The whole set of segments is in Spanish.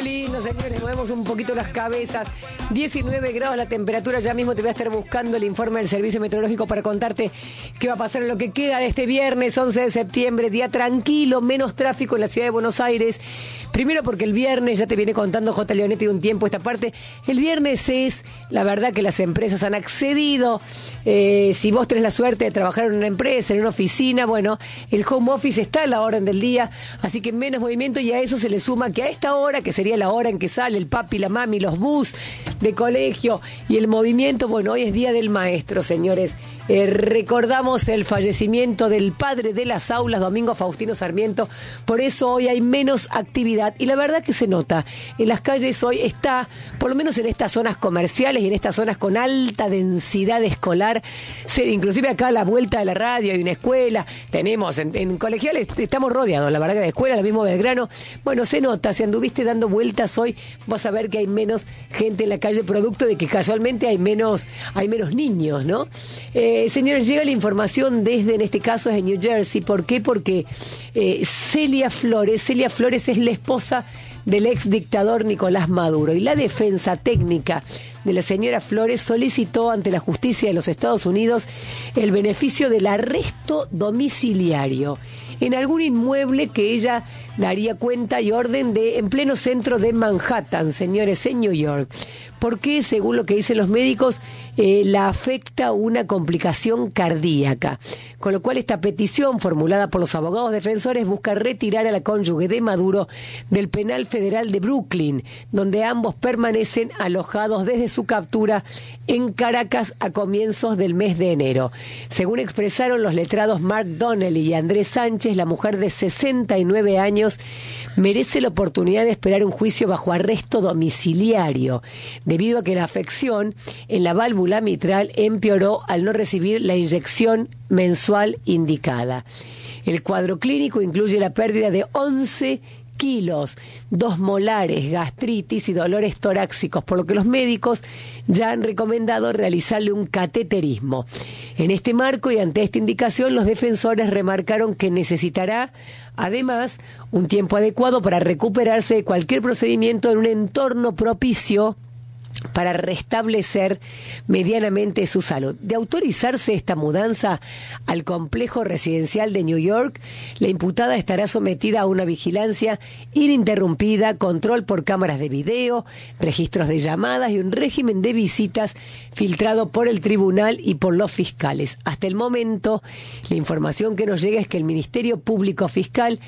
lindo, señores, movemos un poquito las cabezas. 19 grados la temperatura, ya mismo te voy a estar buscando el informe del Servicio Meteorológico para contarte qué va a pasar en lo que queda de este viernes 11 de septiembre, día tranquilo, menos tráfico en la ciudad de Buenos Aires. Primero porque el viernes, ya te viene contando J. Leonetti de un tiempo esta parte, el viernes es, la verdad que las empresas han accedido, si vos tenés la suerte de trabajar en una empresa, en una oficina, bueno, el home office está a la orden del día, así que menos movimiento, y a eso se le suma que a esta hora, que sería la hora en que sale el papi, la mami, los bus de colegio y el movimiento, bueno, hoy es Día del Maestro, señores. Recordamos el fallecimiento del padre de las aulas, Domingo Faustino Sarmiento, por eso hoy hay menos actividad y la verdad que se nota, en las calles hoy está, por lo menos en estas zonas comerciales y en estas zonas con alta densidad escolar, inclusive acá a la vuelta de la radio hay una escuela, tenemos en colegiales, estamos rodeados, la verdad que de escuela, lo mismo Belgrano, bueno, se nota, si anduviste dando vueltas hoy, vas a ver que hay menos gente en la calle, producto de que casualmente hay menos niños, ¿no? Señores, llega la información desde, en este caso es en New Jersey. ¿Por qué? Porque Celia Flores es la esposa del ex dictador Nicolás Maduro y la defensa técnica de la señora Flores solicitó ante la justicia de los Estados Unidos el beneficio del arresto domiciliario en algún inmueble que ella daría cuenta y orden en pleno centro de Manhattan, señores, en New York. Porque, según lo que dicen los médicos, la afecta una complicación cardíaca. Con lo cual, esta petición formulada por los abogados defensores busca retirar a la cónyuge de Maduro del penal federal de Brooklyn, donde ambos permanecen alojados desde su captura en Caracas a comienzos del mes de enero. Según expresaron los letrados Mark Donnelly y Andrés Sánchez, la mujer de 69 años merece la oportunidad de esperar un juicio bajo arresto domiciliario, debido a que la afección en la válvula mitral empeoró al no recibir la inyección mensual indicada. El cuadro clínico incluye la pérdida de 11 kilos, 2 molares, gastritis y dolores torácicos, por lo que los médicos ya han recomendado realizarle un cateterismo. En este marco y ante esta indicación, los defensores remarcaron que necesitará, además, un tiempo adecuado para recuperarse de cualquier procedimiento en un entorno propicio para restablecer medianamente su salud. De autorizarse esta mudanza al complejo residencial de New York, la imputada estará sometida a una vigilancia ininterrumpida, control por cámaras de video, registros de llamadas y un régimen de visitas filtrado por el tribunal y por los fiscales. Hasta el momento, la información que nos llega es que el Ministerio Público Fiscal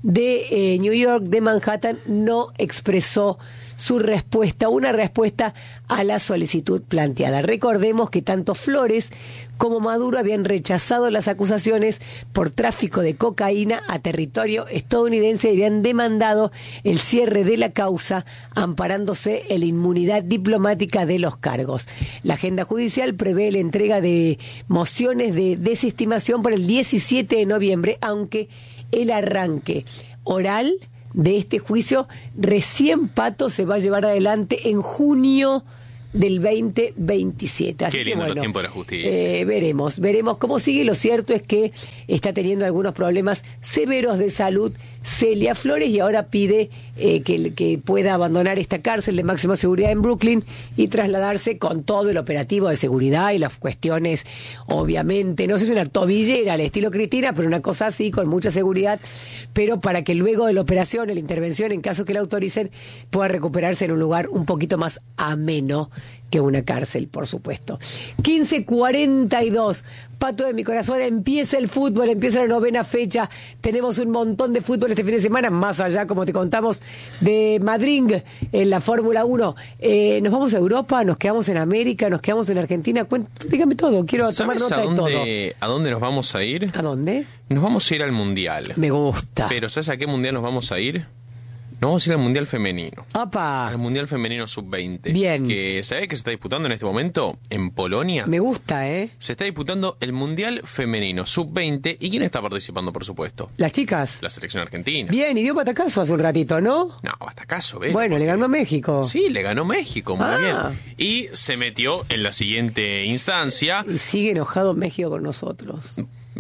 de New York, de Manhattan, no expresó su respuesta, una respuesta a la solicitud planteada. Recordemos que tanto Flores como Maduro habían rechazado las acusaciones por tráfico de cocaína a territorio estadounidense y habían demandado el cierre de la causa amparándose en la inmunidad diplomática de los cargos. La agenda judicial prevé la entrega de mociones de desestimación para el 17 de noviembre, aunque el arranque oral de este juicio recién, Pato, se va a llevar adelante en junio del 2027. Así Qué lindo, que, bueno, los tiempos de la justicia. Veremos cómo sigue. Lo cierto es que está teniendo algunos problemas severos de salud Celia Flores y ahora pide que pueda abandonar esta cárcel de máxima seguridad en Brooklyn y trasladarse con todo el operativo de seguridad y las cuestiones, obviamente, no sé si una tobillera al estilo Cristina, pero una cosa así, con mucha seguridad, pero para que luego de la operación, de la intervención, en caso que la autoricen, pueda recuperarse en un lugar un poquito más ameno que una cárcel, por supuesto. 15:42, Pato de mi corazón, empieza el fútbol, empieza la 9ª fecha, tenemos un montón de fútbol este fin de semana, más allá, como te contamos, de Madrid en la Fórmula 1. Nos vamos a Europa, nos quedamos en América, nos quedamos en Argentina, dígame todo, quiero tomar nota de todo. ¿A dónde nos vamos a ir? ¿A dónde? Nos vamos a ir al Mundial. Me gusta. Pero ¿sabes a qué Mundial nos vamos a ir? Nos vamos a ir al Mundial Femenino. ¡Apa! Al Mundial Femenino Sub-20. Bien. Que, ¿sabés qué se está disputando en este momento? En Polonia. Me gusta, ¿eh? Se está disputando el Mundial Femenino Sub-20. ¿Y quién está participando, por supuesto? Las chicas. La selección argentina. Bien, y dio batacazo hace un ratito, ¿no? No, batacazo, ¿ves? Bueno, le ganó a México. Sí, le ganó México, muy bien. Y se metió en la siguiente instancia. Y sigue enojado México con nosotros.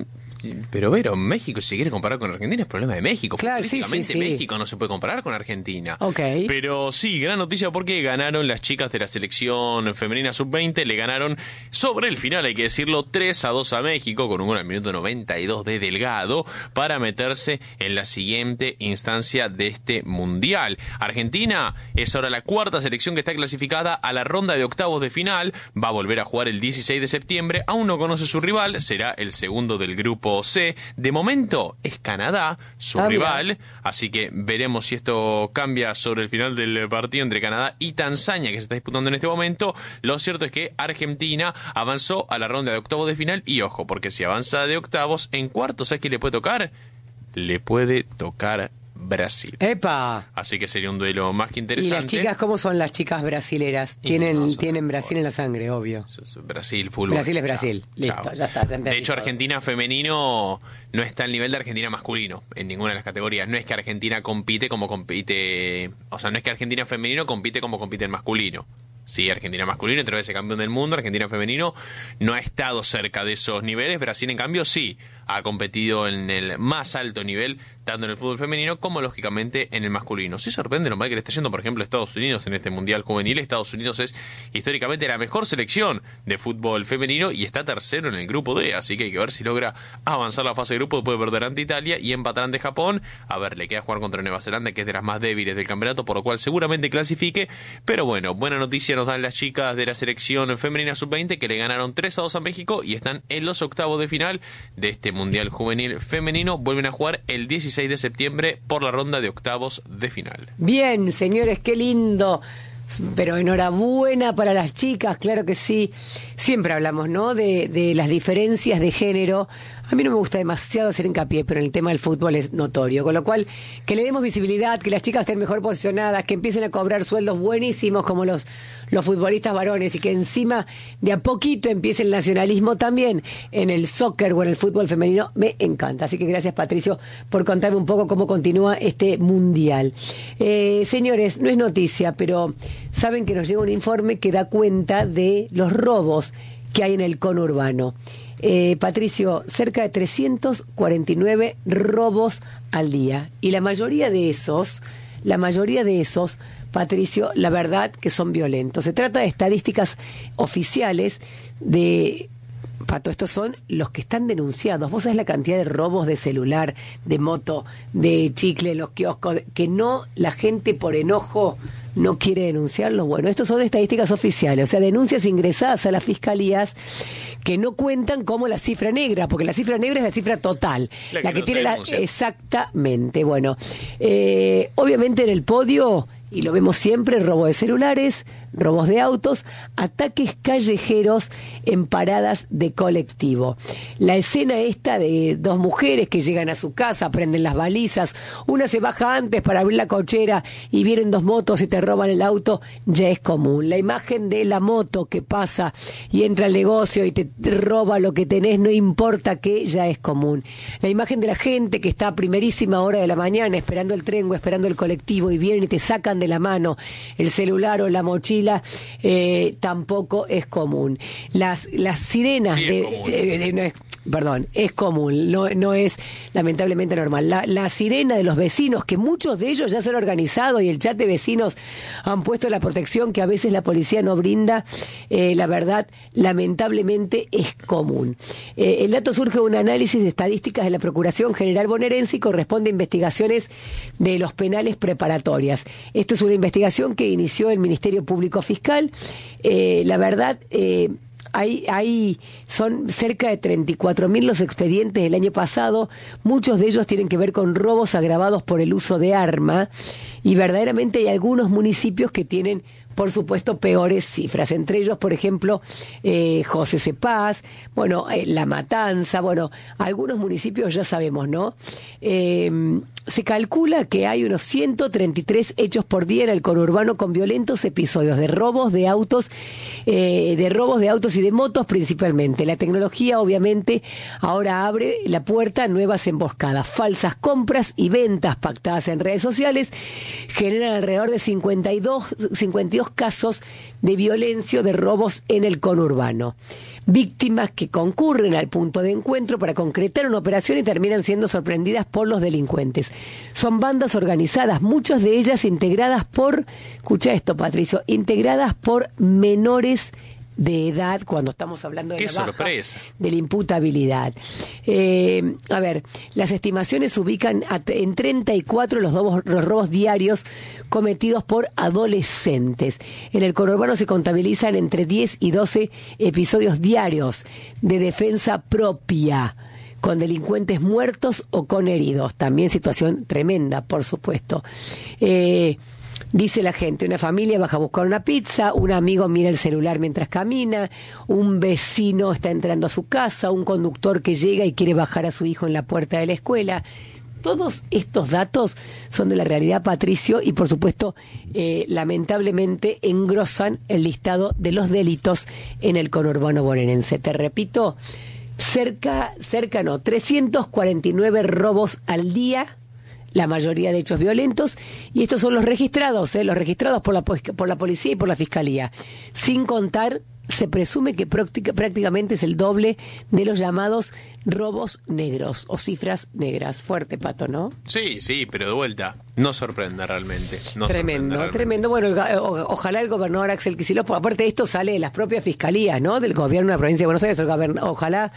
Pero Vero, México, si quiere comparar con Argentina, es problema de México. Claro, Políticamente México no se puede comparar con Argentina. Ok. Pero sí, gran noticia porque ganaron las chicas de la selección femenina sub-20, le ganaron sobre el final, hay que decirlo, 3-2 a México, con un gol al minuto 92 de Delgado, para meterse en la siguiente instancia de este Mundial. Argentina es ahora la cuarta selección que está clasificada a la ronda de octavos de final, va a volver a jugar el 16 de septiembre, aún no conoce su rival, será el segundo del grupo C. De momento es Canadá su rival, así que veremos si esto cambia sobre el final del partido entre Canadá y Tanzania, que se está disputando en este momento. Lo cierto es que Argentina avanzó a la ronda de octavos de final, y ojo, porque si avanza de octavos, en cuartos, ¿sabes qué le puede tocar? Le puede tocar Brasil. ¡Epa! Así que sería un duelo más que interesante. ¿Y las chicas cómo son las chicas brasileras? Tienen Brasil en la sangre, obvio. Brasil, fútbol. Brasil es Brasil. Chao, Listo, chao. ya está. De hecho, Argentina femenino no está al nivel de Argentina masculino en ninguna de las categorías. No es que Argentina compite como compite... O sea, no es que Argentina femenino compite como compite el masculino. Sí, Argentina masculino, 3 veces campeón del mundo. Argentina femenino no ha estado cerca de esos niveles. Brasil, en cambio, sí ha competido en el más alto nivel, tanto en el fútbol femenino como, lógicamente, en el masculino. Sí sorprende lo mal que le está yendo, por ejemplo, Estados Unidos en este Mundial Juvenil. Estados Unidos es históricamente la mejor selección de fútbol femenino y está tercero en el grupo D, así que hay que ver si logra avanzar la fase de grupo después de perder ante Italia y empatar ante Japón. A ver, le queda jugar contra Nueva Zelanda, que es de las más débiles del campeonato, por lo cual seguramente clasifique. Pero bueno, buena noticia nos dan las chicas de la selección femenina sub-20, que le ganaron 3-2 a México y están en los octavos de final de este Mundial Juvenil femenino. Vuelven a jugar el 16 de septiembre por la ronda de octavos de final. Bien, señores, qué lindo. Pero enhorabuena para las chicas, claro que sí. Siempre hablamos, ¿no?, de las diferencias de género. A mí no me gusta demasiado hacer hincapié, pero en el tema del fútbol es notorio. Con lo cual, que le demos visibilidad, que las chicas estén mejor posicionadas, que empiecen a cobrar sueldos buenísimos como los futbolistas varones, y que encima de a poquito empiece el nacionalismo también en el soccer o en el fútbol femenino, me encanta. Así que gracias, Patricio, por contarme un poco cómo continúa este mundial. Señores, no es noticia, pero saben que nos llega un informe que da cuenta de los robos que hay en el conurbano. Patricio, cerca de 349 robos al día. Y la mayoría de esos, Patricio, la verdad que son violentos. Se trata de estadísticas oficiales de... Pato, estos son los que están denunciados. Vos sabés la cantidad de robos de celular, de moto, de chicle en los kioscos, que no, la gente por enojo no quiere denunciarlo. Bueno, estos son estadísticas oficiales, o sea, denuncias ingresadas a las fiscalías que no cuentan como la cifra negra, porque la cifra negra es la cifra total, la que tiene la... Exactamente. Bueno, obviamente en el podio, y lo vemos siempre, robo de celulares, robos de autos, ataques callejeros en paradas de colectivo. La escena esta de dos mujeres que llegan a su casa, prenden las balizas, una se baja antes para abrir la cochera y vienen dos motos y te roban el auto, ya es común. La imagen de la moto que pasa y entra al negocio y te roba lo que tenés, no importa qué, ya es común. La imagen de la gente que está a primerísima hora de la mañana esperando el tren o esperando el colectivo y vienen y te sacan de la mano el celular o la mochila, tampoco es común. Las sirenas sí, es común, no es lamentablemente normal. La sirena de los vecinos, que muchos de ellos ya se han organizado y el chat de vecinos han puesto la protección que a veces la policía no brinda, la verdad, lamentablemente es común. El dato surge de un análisis de estadísticas de la Procuración General Bonaerense y corresponde a investigaciones de los penales preparatorias. Esto es una investigación que inició el Ministerio Público Fiscal. La verdad, son cerca de 34.000 los expedientes del año pasado. Muchos de ellos tienen que ver con robos agravados por el uso de arma, y verdaderamente hay algunos municipios que tienen, por supuesto, peores cifras. Entre ellos, por ejemplo, José Cepaz, La Matanza, algunos municipios ya sabemos, ¿no? Se calcula que hay unos 133 hechos por día en el conurbano con violentos episodios de robos de autos y de motos principalmente. La tecnología, obviamente, ahora abre la puerta a nuevas emboscadas. Falsas compras y ventas pactadas en redes sociales generan alrededor de 52 2 casos de violencia o de robos en el conurbano. Víctimas que concurren al punto de encuentro para concretar una operación y terminan siendo sorprendidas por los delincuentes. Son bandas organizadas, muchas de ellas integradas por, escucha esto, Patricio, integradas por menores de edad, cuando estamos hablando de la baja de la imputabilidad. A ver, las estimaciones ubican en 34 los robos diarios cometidos por adolescentes. En el conurbano se contabilizan entre 10 y 12 episodios diarios de defensa propia, con delincuentes muertos o con heridos. También situación tremenda, por supuesto. Dice la gente, una familia baja a buscar una pizza, un amigo mira el celular mientras camina, un vecino está entrando a su casa, un conductor que llega y quiere bajar a su hijo en la puerta de la escuela. Todos estos datos son de la realidad, Patricio, y por supuesto, lamentablemente, engrosan el listado de los delitos en el conurbano bonaerense. Te repito, cerca no, 349 robos al día, la mayoría de hechos violentos, y estos son los registrados por la policía y por la fiscalía. Sin contar, se presume que prácticamente es el doble de los llamados robos negros o cifras negras. Fuerte, Pato, ¿no? Sí, pero de vuelta, no sorprende realmente. Tremendo. Bueno, ojalá el gobernador Axel Kicillof, aparte de esto sale de las propias fiscalías, ¿no? Del gobierno de la provincia de Buenos Aires, ojalá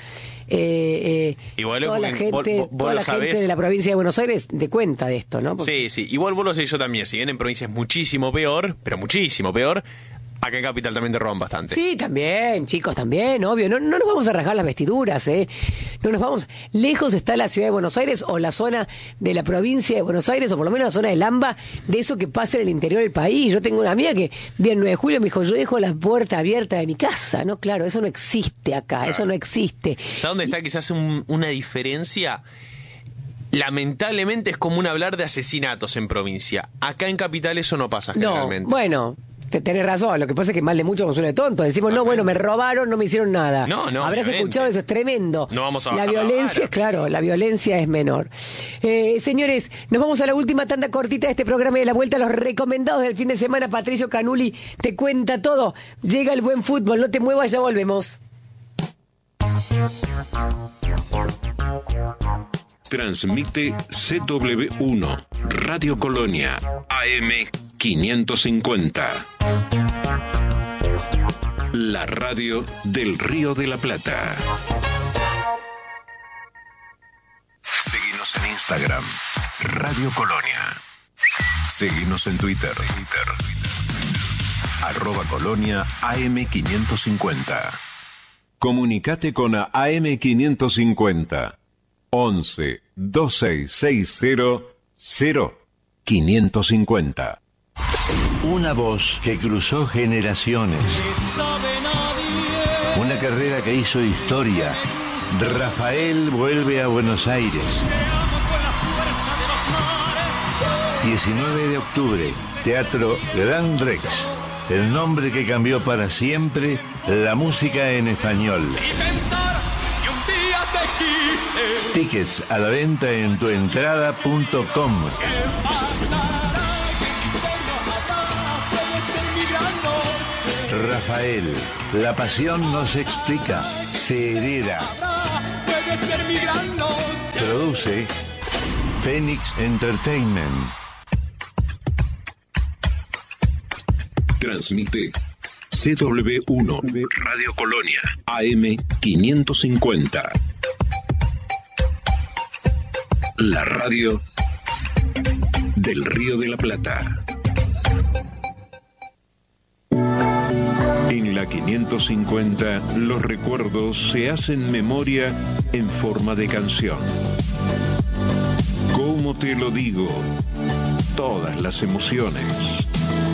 toda la gente de la provincia de Buenos Aires dé cuenta de esto, ¿no? Porque... Sí, igual vos lo sé yo también, si bien en provincias muchísimo peor, pero muchísimo peor, acá en Capital también te roban bastante. Sí, también, chicos, también, obvio. No nos vamos a rasgar las vestiduras, No nos vamos. Lejos está la ciudad de Buenos Aires o la zona de la provincia de Buenos Aires, o por lo menos la zona del AMBA, de eso que pasa en el interior del país. Yo tengo una amiga que vi el 9 de julio me dijo, yo dejo la puerta abierta de mi casa. No, claro, eso no existe acá, claro. Eso no existe. ¿Sabes dónde está quizás una diferencia? Lamentablemente es común hablar de asesinatos en provincia. Acá en Capital eso no pasa generalmente. No, bueno... Tenés razón, lo que pasa es que mal de mucho nos suena de tonto. Decimos, no, bueno, me robaron, no me hicieron nada. No, habrás escuchado eso, es tremendo. No vamos a la violencia, claro, la violencia es menor. Señores, nos vamos a la última tanda cortita de este programa y de la vuelta a los recomendados del fin de semana. Patricio Canuli te cuenta todo. Llega el buen fútbol, no te muevas, ya volvemos. Transmite CW1, Radio Colonia, AM 550. La radio del Río de la Plata. Seguinos en Instagram, Radio Colonia. Seguinos en Twitter. @Colonia AM 550. Comunicate con AM 550. 11 2660 0550. Una voz que cruzó generaciones. Una carrera que hizo historia. Rafael vuelve a Buenos Aires. 19 de octubre, Teatro Gran Rex. El nombre que cambió para siempre la música en español. Tickets a la venta en tuentrada.com. Rafael, la pasión no se explica, se hereda. Produce Phoenix Entertainment. Transmite CW1, Radio Colonia, AM 550. La radio del Río de la Plata. En la 550, los recuerdos se hacen memoria en forma de canción. ¿Cómo te lo digo? Todas las emociones.